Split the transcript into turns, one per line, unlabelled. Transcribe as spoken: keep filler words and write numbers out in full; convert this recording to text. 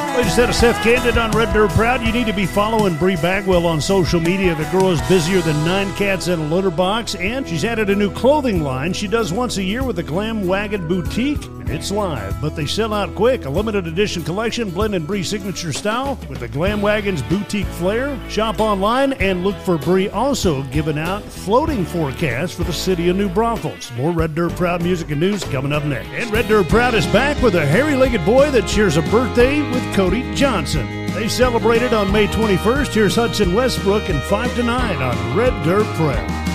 We just had a Seth Candid on Red Dirt Proud. You need to be following Bree Bagwell on social media. The girl is busier than nine cats in a litter box, and she's added a new clothing line she does once a year with the Glam Wagon Boutique. It's live, but they sell out quick. A limited edition collection blending Bree's signature style with the Glam Wagon's boutique flair. Shop online and look for Bree also giving out floating forecasts for the city of New Braunfels. More Red Dirt Proud music and news coming up next. And Red Dirt Proud is back with a hairy-legged boy that shares a birthday with Cody Johnson. They celebrated on May twenty-first. Here's Hudson Westbrook and five to nine on Red Dirt Proud.